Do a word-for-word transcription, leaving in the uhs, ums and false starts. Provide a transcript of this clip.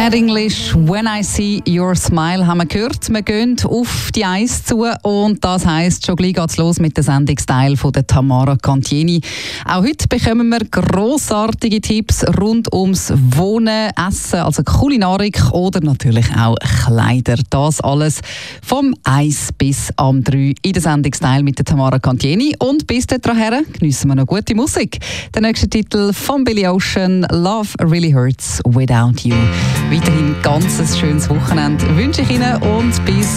Bad English, When I See Your Smile, haben wir gehört. Wir gehen auf die Eis zu und das heisst, schon gleich geht's los mit dem Sendungsteil von der Tamara Cantieni. Auch heute bekommen wir grossartige Tipps rund ums Wohnen, Essen, also Kulinarik oder natürlich auch Kleider. Das alles vom eins bis am drei in der Sendungsteil mit der Tamara Cantieni. Und bis dahin geniessen wir noch gute Musik. Der nächste Titel von Billy Ocean, Love Really Hurts Without You. Weiterhin ein ganz schönes Wochenende wünsche ich Ihnen und bis